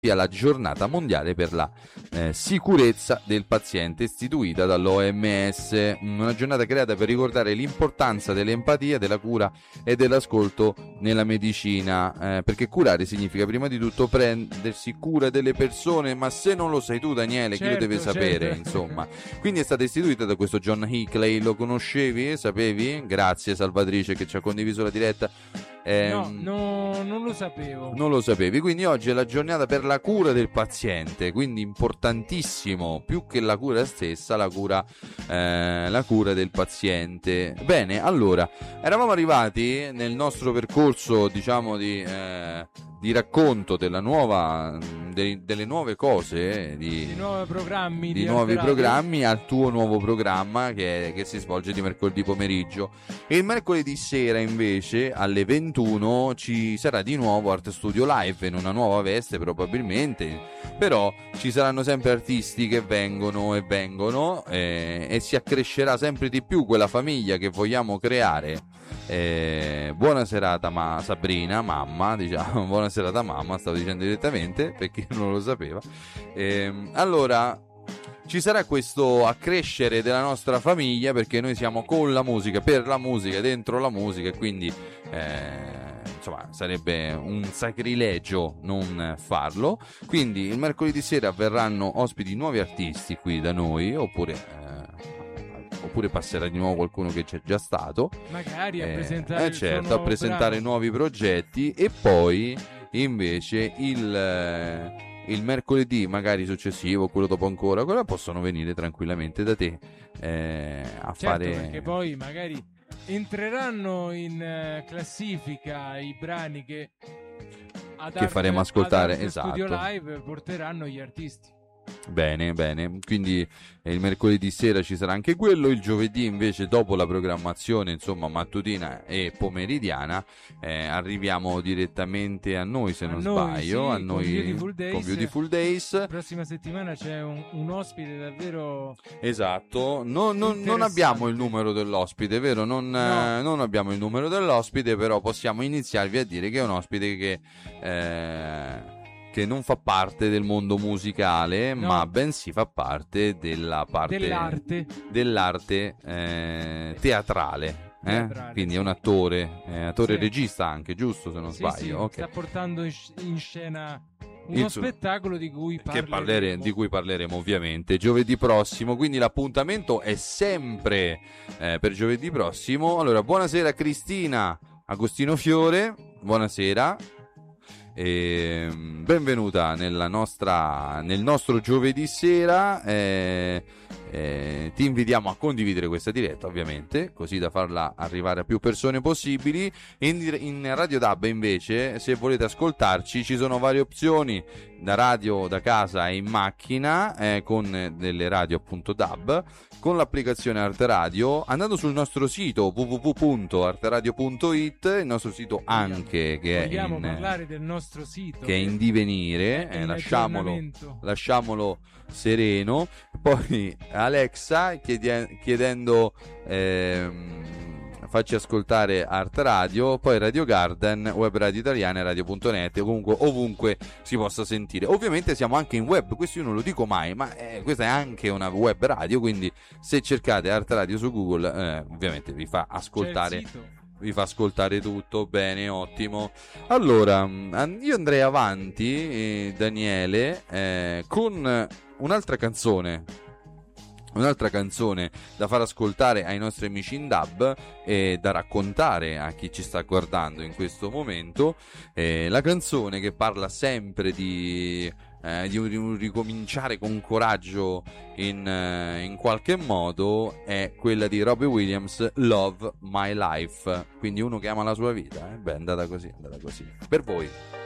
la giornata mondiale per la sicurezza del paziente, istituita dall'OMS, una giornata creata per ricordare l'importanza dell'empatia, della cura e dell'ascolto nella medicina, perché curare significa prima di tutto prendersi cura delle persone, ma se non lo sai tu, Daniele, chi lo deve sapere, insomma. Quindi è stata istituita da questo John Hinckley. Lo conoscevi? Sapevi? Grazie Salvatrice che ci ha condiviso la diretta. No, non lo sapevo. Non lo sapevi, quindi oggi è la giornata per la cura del paziente, quindi importantissimo, più che la cura stessa, la cura del paziente. Bene, allora, eravamo arrivati nel nostro percorso, diciamo, di racconto della delle nuove cose, di nuovi programmi al tuo nuovo programma che si svolge di mercoledì pomeriggio. E il mercoledì sera invece alle 21 ci sarà di nuovo Art Studio Live in una nuova veste probabilmente, però ci saranno sempre artisti che vengono e si accrescerà sempre di più quella famiglia che vogliamo creare. Buona serata Sabrina, mamma, diciamo, buona serata mamma, stavo dicendo direttamente per chi non lo sapeva. Allora ci sarà questo accrescere della nostra famiglia, perché noi siamo con la musica, per la musica, dentro la musica, e quindi insomma sarebbe un sacrilegio non farlo. Quindi il mercoledì sera verranno ospiti nuovi artisti qui da noi, oppure passerà di nuovo qualcuno che c'è già stato, magari a presentare a presentare nuovi progetti. E poi invece il mercoledì magari successivo, quello dopo ancora, quello possono venire tranquillamente da te fare, perché poi magari entreranno in classifica i brani che faremo ascoltare, esatto. Studio Live porteranno gli artisti. Bene, quindi il mercoledì sera ci sarà anche quello. Il giovedì invece, dopo la programmazione insomma mattutina e pomeridiana, arriviamo direttamente a noi, se non sbaglio, a noi con Beautiful Days. La prossima settimana c'è un ospite davvero esatto. Non abbiamo il numero dell'ospite, vero? Non abbiamo il numero dell'ospite, però possiamo iniziarvi a dire che è un ospite che non fa parte del mondo musicale, ma bensì fa parte della parte dell'arte teatrale. Quindi è un attore regista anche, giusto, se non sbaglio? Sì. Okay. Sta portando in scena uno spettacolo di cui parleremo ovviamente giovedì prossimo, quindi l'appuntamento è sempre per giovedì prossimo. Allora, buonasera Cristina Agostino Fiore, buonasera. E benvenuta nel nostro giovedì sera. Ti invitiamo a condividere questa diretta, ovviamente, così da farla arrivare a più persone possibili. In Radio DAB invece, se volete ascoltarci, ci sono varie opzioni da radio, da casa e in macchina, con delle radio appunto DAB, con l'applicazione Art Radio, andando sul nostro sito www.arteradio.it, il nostro sito anche che vogliamo parlare del nostro sito che è in divenire, lasciamolo sereno. Poi Alexa chiedendo facci ascoltare Art Radio, poi Radio Garden, Web Radio Italiana e Radio.net, ovunque si possa sentire. Ovviamente siamo anche in web, questo io non lo dico mai, ma questa è anche una web radio, quindi se cercate Art Radio su Google ovviamente vi fa ascoltare tutto. Bene, ottimo. Allora io andrei avanti, Daniele, con un'altra canzone da far ascoltare ai nostri amici in DAB e da raccontare a chi ci sta guardando in questo momento. La canzone che parla sempre di un ricominciare con coraggio in qualche modo è quella di Robbie Williams, Love My Life. Quindi uno che ama la sua vita, è andata così per voi.